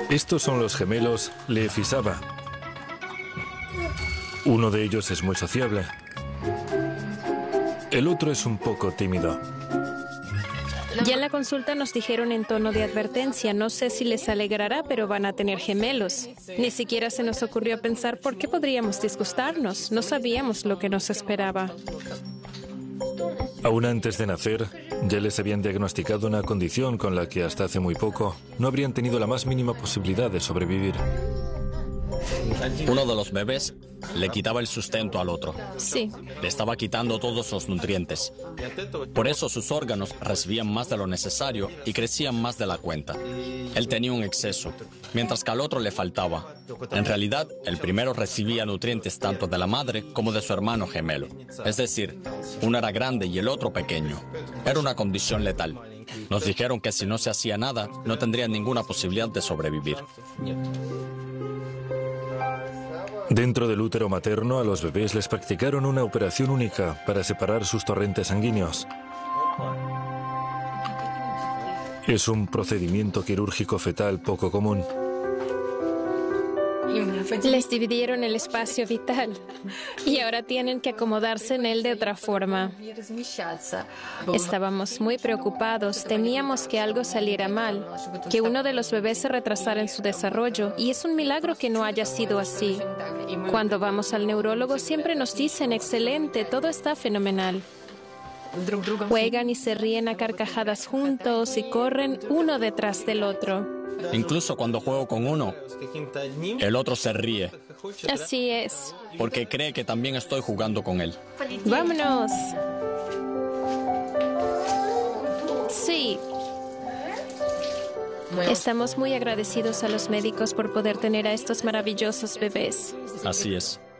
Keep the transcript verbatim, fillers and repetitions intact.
Estos son los gemelos Lev y Saba. Uno de ellos es muy sociable. El otro es un poco tímido. Ya en la consulta nos dijeron en tono de advertencia, no sé si les alegrará, pero van a tener gemelos. Ni siquiera se nos ocurrió pensar por qué podríamos disgustarnos. No sabíamos lo que nos esperaba. Aún antes de nacer, ya les habían diagnosticado una condición con la que hasta hace muy poco no habrían tenido la más mínima posibilidad de sobrevivir. Uno de los bebés le quitaba el sustento al otro. Sí. Le estaba quitando todos los nutrientes. Por eso sus órganos recibían más de lo necesario y crecían más de la cuenta. Él tenía un exceso, mientras que al otro le faltaba. En realidad, el primero recibía nutrientes tanto de la madre como de su hermano gemelo. Es decir, uno era grande y el otro pequeño. Era una condición letal. Nos dijeron que si no se hacía nada, no tendrían ninguna posibilidad de sobrevivir. Dentro del útero materno, a los bebés les practicaron una operación única para separar sus torrentes sanguíneos. Es un procedimiento quirúrgico fetal poco común. Les dividieron el espacio vital y ahora tienen que acomodarse en él de otra forma. Estábamos muy preocupados, temíamos que algo saliera mal, que uno de los bebés se retrasara en su desarrollo, y es un milagro que no haya sido así. Cuando vamos al neurólogo siempre nos dicen, excelente, todo está fenomenal. Juegan y se ríen a carcajadas juntos y corren uno detrás del otro. Incluso cuando juego con uno, el otro se ríe. Así es. Porque cree que también estoy jugando con él. ¡Vámonos! Sí. Estamos muy agradecidos a los médicos por poder tener a estos maravillosos bebés. Así es.